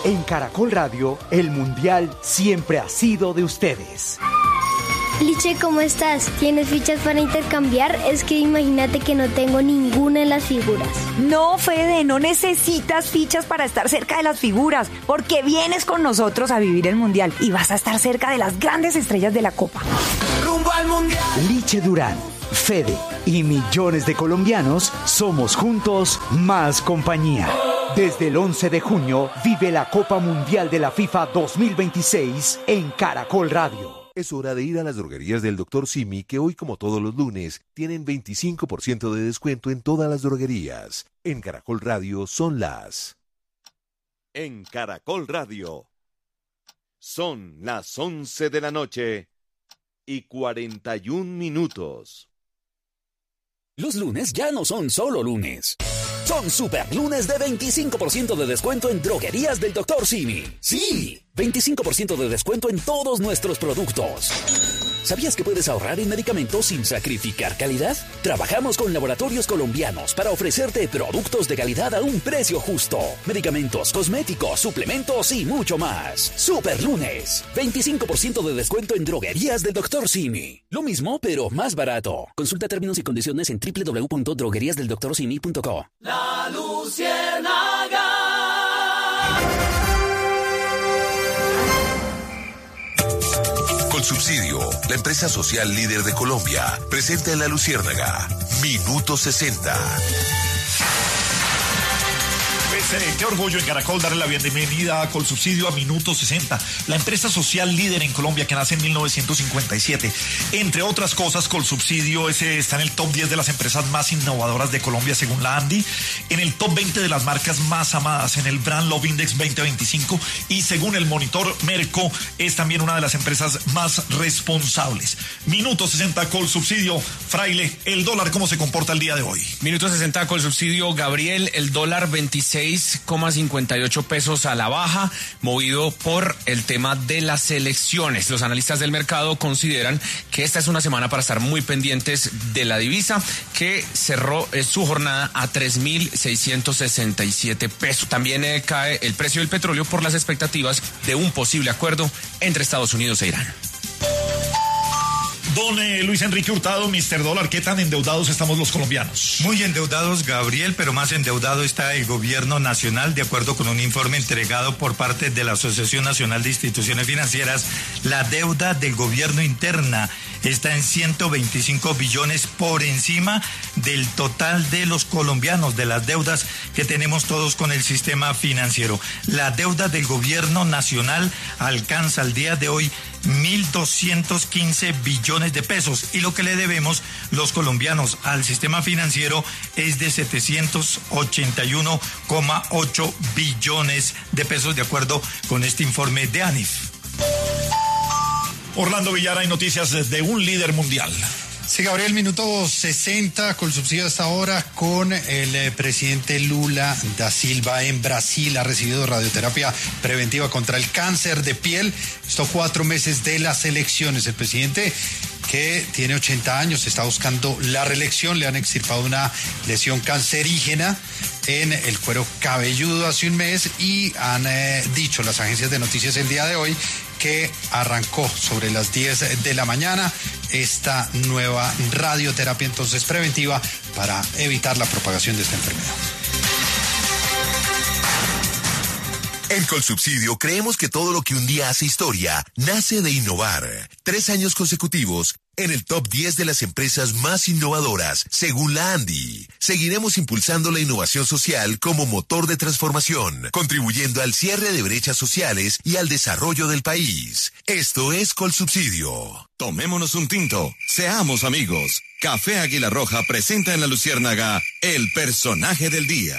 En Caracol Radio, el Mundial siempre ha sido de ustedes. Liche, ¿cómo estás? ¿Tienes fichas para intercambiar? Es que imagínate que no tengo ninguna en las figuras. No, Fede, no necesitas fichas para estar cerca de las figuras, porque vienes con nosotros a vivir el Mundial y vas a estar cerca de las grandes estrellas de la Copa. ¡Rumbo al Mundial! Liche Durán, Fede y millones de colombianos somos juntos más compañía. Desde el 11 de junio vive la Copa Mundial de la FIFA 2026 en Caracol Radio. Es hora de ir a las droguerías del Dr. Simi, que hoy, como todos los lunes, tienen 25% de descuento en todas las droguerías. En Caracol Radio son las... En Caracol Radio son las 11 de la noche y 41 minutos. Los lunes ya no son solo lunes. Son super lunes de 25% de descuento en droguerías del Dr. Simi. ¡Sí! 25% de descuento en todos nuestros productos. ¿Sabías que puedes ahorrar en medicamentos sin sacrificar calidad? Trabajamos con laboratorios colombianos para ofrecerte productos de calidad a un precio justo. Medicamentos, cosméticos, suplementos y mucho más. Super lunes. 25% de descuento en droguerías del Dr. Simi. Lo mismo, pero más barato. Consulta términos y condiciones en www.drogueriasdeldoctorsimi.co. La Luciérnaga. Colsubsidio, la empresa social líder de Colombia, presenta en La Luciérnaga, Minuto 60. Qué orgullo en Caracol darle la bienvenida a Colsubsidio a Minuto 60, la empresa social líder en Colombia que nace en 1957. Entre otras cosas, Colsubsidio está en el top 10 de las empresas más innovadoras de Colombia según la ANDI, en el top 20 de las marcas más amadas en el Brand Love Index 2025 y según el monitor Merco es también una de las empresas más responsables. Minuto 60 Colsubsidio. Fraile, ¿el dólar cómo se comporta el día de hoy? Minuto 60 Colsubsidio. Gabriel, el dólar 26,58 pesos a la baja, movido por el tema de las elecciones. Los analistas del mercado consideran que esta es una semana para estar muy pendientes de la divisa, que cerró su jornada a 3.667 pesos. También cae el precio del petróleo por las expectativas de un posible acuerdo entre Estados Unidos e Irán. Don Luis Enrique Hurtado, Mr. Dólar, ¿qué tan endeudados estamos los colombianos? Muy endeudados, Gabriel, pero más endeudado está el gobierno nacional. De acuerdo con un informe entregado por parte de la Asociación Nacional de Instituciones Financieras, la deuda del gobierno interna está en 125 billones por encima del total de los colombianos, de las deudas que tenemos todos con el sistema financiero. La deuda del gobierno nacional alcanza al día de hoy 1.215 billones de pesos y lo que le debemos los colombianos al sistema financiero es de 781,8 billones de pesos de acuerdo con este informe de ANIF. Orlando Villar, hay noticias desde un líder mundial. Sí, Gabriel, minuto 60, Colsubsidio hasta ahora con el presidente Lula da Silva en Brasil. Ha recibido radioterapia preventiva contra el cáncer de piel. Estos 4 meses de las elecciones. El presidente, que tiene 80 años, está buscando la reelección. Le han extirpado una lesión cancerígena en el cuero cabelludo hace un mes y han dicho las agencias de noticias el día de hoy que arrancó sobre las 10 de la mañana esta nueva radioterapia entonces preventiva para evitar la propagación de esta enfermedad. En Colsubsidio creemos que todo lo que un día hace historia nace de innovar. 3 años consecutivos en el top 10 de las empresas más innovadoras, según la ANDI. Seguiremos impulsando la innovación social como motor de transformación, contribuyendo al cierre de brechas sociales y al desarrollo del país. Esto es Colsubsidio. Tomémonos un tinto, seamos amigos. Café Águila Roja presenta en La Luciérnaga el personaje del día.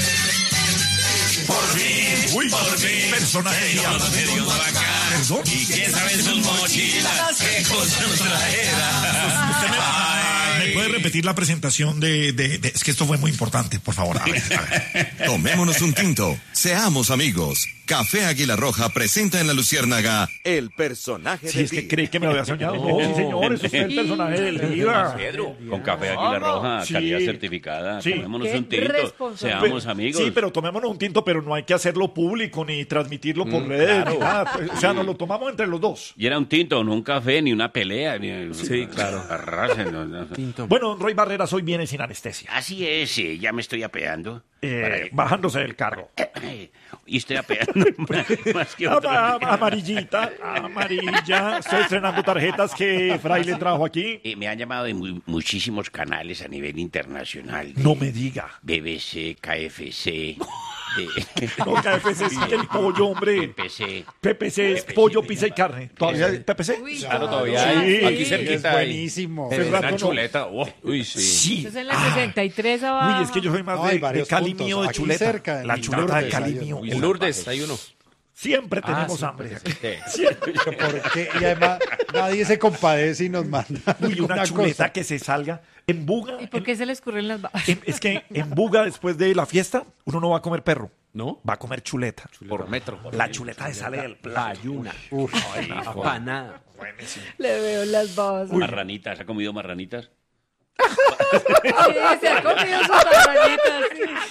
Por fin, personaje del día. ¿Perdón? ¿Y qué saben sus mochilas? ¿Qué cosas traerán? ¿Me puede repetir la presentación de... Es que esto fue muy importante, por favor. A ver. Tomémonos un tinto, seamos amigos. Café Águila Roja presenta en la Luciérnaga el personaje Sí, es que creí que me lo había soñado. No, sí, señor, eso es el personaje del día. Pedro, con Café Águila Roja, Sí. calidad certificada. Sí. Tomémonos Qué un tinto. responsable. Seamos amigos. Sí, pero tomémonos un tinto, pero no hay que hacerlo público ni transmitirlo por redes. claro. Ni nada. Pues, o sea, nos lo tomamos entre los dos. Y era un tinto, no un café, ni una pelea. Sí, claro. Tinto. Bueno, don Roy Barreras hoy viene sin anestesia. Así es, ya me estoy apeando. Bajándose del carro. Y estoy apeando más que otro. Amarillita, amarilla. Estoy estrenando tarjetas que Fraile trajo aquí. Me han llamado de muchísimos canales a nivel internacional. No me diga. BBC, KFC. No, KFC sí que el pollo, hombre. PPC. PPC es pollo, pizza y carne. ¿Todavía hay PPC? Claro, todavía hay. Sí, Aquí cerquita es hay. buenísimo. Hace rato Una no. chuleta. Uy, sí. Sí. Eso es en la 63 abajo. Uy, es que yo soy más No, hay de varios Cali puntos. mío de Aquí chuleta. cerca, La en chuleta de Lourdes Cali hay mío. En Lourdes hay uno. Siempre tenemos sí. hambre. Sí. Porque, y además nadie se compadece y nos manda Uy, una alguna chuleta cosa. que se salga en Buga. ¿Y por qué se le escurren las babas? Es que en Buga, después de la fiesta, uno no va a comer perro. ¿No? Va a comer chuleta. Por metro. La chuleta se sale del plato. Bayuna. Ay, Panada. buenísimo. Le veo las babas. Marranitas, ¿ha comido marranitas? Sí, se ha comido sus marranitas.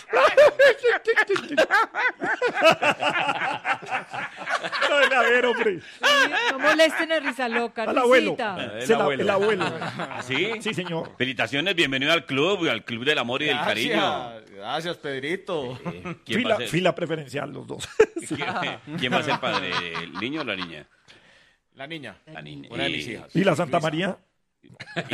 A ver, hombre. No molesten a Risa Loca. Al abuelo. Risita. El abuelo. ¿Ah, sí? Sí, señor. Felicitaciones, bienvenido al club del amor y del cariño. Gracias, Pedrito. ¿Quién va a ser? Fila preferencial, los dos. ¿Quién va a ser padre? ¿El niño o la niña? La niña. La niña. Una de mis hijas. ¿Y la Santa María? Y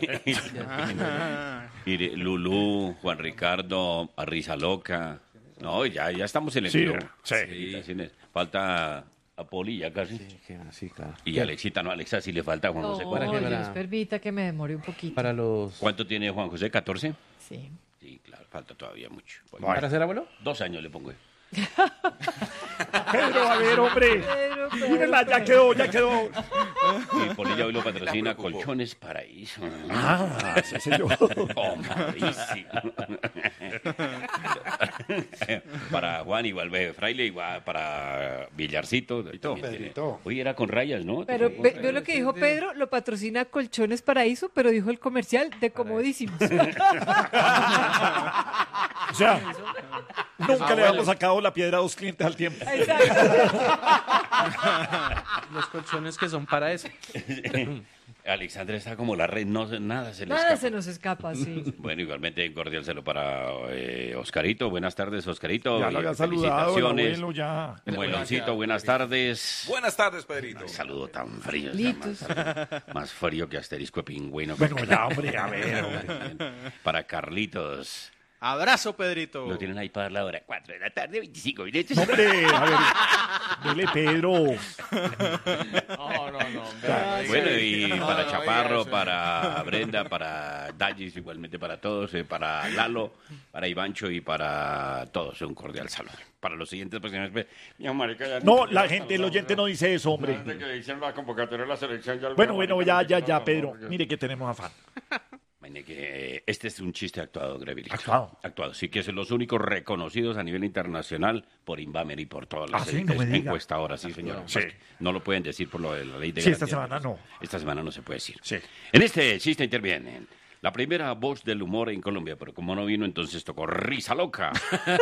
y Lulú, Juan Ricardo, Risa Loca. No, ya estamos en el Sí, club. sí. Sí, falta a Poli ya casi. Sí, claro. Y Alexita, no, Alexa sí le falta a Juan José. No, Dios permita que me demore un poquito. Para los... ¿Cuánto tiene Juan José? ¿14? Sí. Sí, claro, falta todavía mucho. ¿Para ser abuelo? 2 años le pongo. Pedro, a ver, hombre. Mírala, ya quedó. Y Polilla hoy lo patrocina Colchones Paraíso. Sí, señor. Oh, malísimo. Para Juan igual, Fraile igual, para Villarcito. Pedrito. Hoy era con rayas, ¿no? Pero vio lo que dijo Pedro, lo patrocina Colchones Paraíso, pero dijo el comercial de Comodísimos. O sea, nunca le habíamos sacado la piedra a 2 clientes al tiempo. Los colchones que son para eso. Alexandra está como la red, nada se le Nada escapa. se nos escapa, sí. Bueno, igualmente un cordial saludo para Oscarito. Buenas tardes, Oscarito. Ya lo había saludado, el abuelo, ya. Mueloncito, buenas tardes. Buenas tardes, Pedrito. Un saludo tan frío. Litos. Más frío que asterisco de pingüino. Bueno, ya, hombre, a ver, hombre. Para Carlitos. Abrazo, Pedrito. Lo tienen ahí para dar la hora. 4 de la tarde, 25 minutos. No, hombre, a ver. Dele, Pedro. No. Bueno, y para Chaparro, para Brenda, para Dallis, igualmente para todos, para Lalo, para Ivancho y para todos. Un cordial saludo. Para los siguientes profesionales. No, la gente, el oyente no dice eso, hombre. Bueno, ya, Pedro. Mire que tenemos afán. Que este es un chiste actuado, Grevilito. Actuado. Sí, que son los únicos reconocidos a nivel internacional por Inbamer y por todas las sí, no me diga. encuestadoras, sí, señor. Sí. No lo pueden decir por lo de la ley de Sí, esta garantía. semana no. Esta semana no se puede decir. Sí. En este chiste intervienen la primera voz del humor en Colombia, pero como no vino, entonces tocó Risa Loca.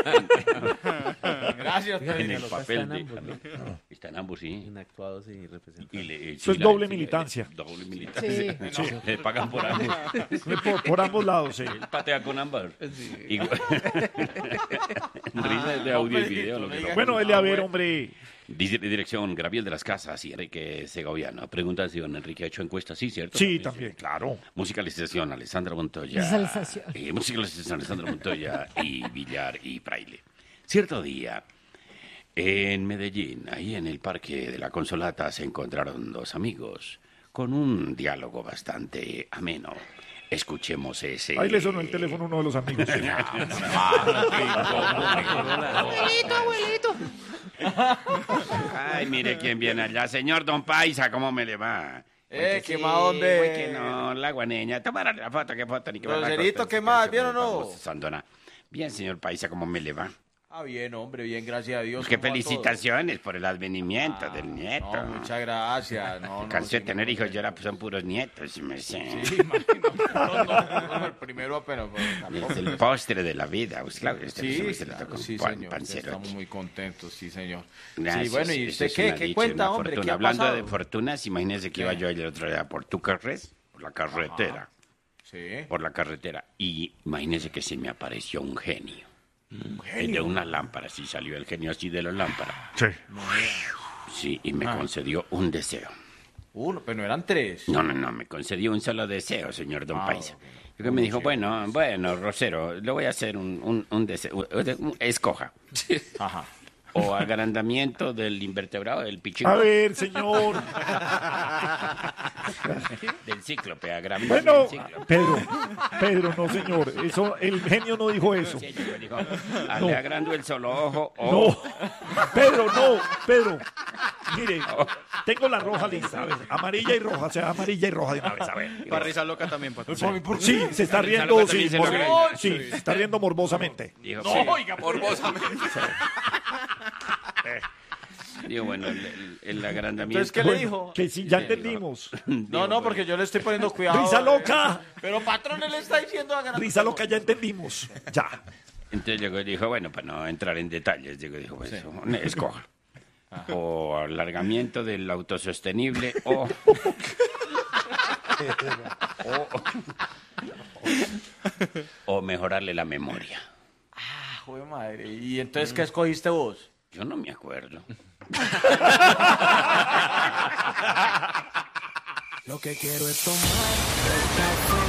Gracias, En el Pedrito. papel de... Está en ambos, sí. Inactuados y representados. Eso es doble militancia. Doble militancia. Sí. Le pagan por ambos. Por ambos lados, sí. Él patea con ambas. Igual. Risas de audio y video. Lo que no. Bueno, dele a ver, hombre. Dirección Gabriel de las Casas y Enrique Segoviano. Pregunta si don Enrique ha hecho encuestas, sí, ¿cierto? Sí, también, claro. Musicalización, Alessandra Montoya. Musicalización. Musicalización, Alessandra Montoya y Villar y Fraile. Cierto día, en Medellín, ahí en el Parque de la Consolata, se encontraron 2 amigos con un diálogo bastante ameno. Escuchemos ese... Ahí le sonó el teléfono a uno de los amigos. Abuelito. Ay, mire quién viene allá. Señor Don Paisa, ¿cómo me le va? ¿Qué más, hombre? Pues que no, la guaneña. Tómale la foto, ¿qué foto? Ni que me la Roserito, corte, ¿qué más? usted, ¿Bien o no? vamos, Sandona. Bien, señor Paisa, ¿cómo me le va? Ah, bien, hombre, bien, gracias a Dios. Qué ¿Cómo va felicitaciones por el advenimiento del nieto. todo? No, muchas gracias. No, Cansé de tener hijos y ahora pues, son puros nietos. Sí, me sé. Sí, imagino. No, el primero apenas. Es el postre de la vida. Pues, claro, Sí, se le claro, toca un sí, pan, señor. panzerotti. Estamos muy contentos, sí, señor. Gracias, Sí, bueno, ¿y eso usted es qué? una ¿Qué dicha, cuenta, una hombre? fortuna. ¿Qué ha Hablando pasado? de fortunas, imagínese que iba yo el otro día por Tucarres, por la carretera. Sí. Por la carretera. Y imagínese que se me apareció un genio. De una lámpara, sí salió el genio así de la lámpara. Sí. Sí, y me concedió un deseo. Uno, pero no eran tres. No, me concedió un solo deseo, señor Don Paisa. Ok. Y que me dijo, bueno, Rosero, le voy a hacer un deseo. Escoja. Ajá. O agrandamiento del invertebrado del pichico. A ver, señor. Del cíclope, agrandamiento Bueno, del cíclope. Pedro, no, señor. Eso, el genio no dijo eso. Sí, me dijo, No. le agrando el solo ojo o... No, Pedro. Mire, tengo la roja lista, a ver, amarilla y roja, o sea, amarilla y roja de una vez, a ver. Para risa loca también, patrón. Sí, se está Risa riendo, loca sí, también se lo cree. sí, se está riendo morbosamente. Dijo, No, sí. oiga, morbosamente. Digo, bueno, el agrandamiento... Entonces, ¿qué le dijo? Que sí, ya entendimos. No, porque yo le estoy poniendo cuidado. ¡Risa loca! Pero patrón, él está diciendo Risa loca, ya entendimos. Ya. Entonces llegó y dijo, bueno, para no entrar en detalles, dijo, pues, escoja. O alargamiento del autosostenible o mejorarle la memoria. Ah, joder madre. ¿Y entonces qué escogiste vos? Yo no me acuerdo. Lo que quiero es tomar el café